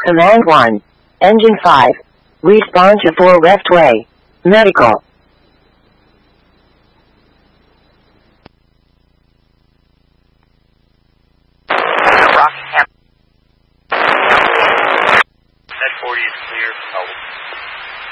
Command 1. Engine 5. Respond to 4 left way. Medical. Rockingham.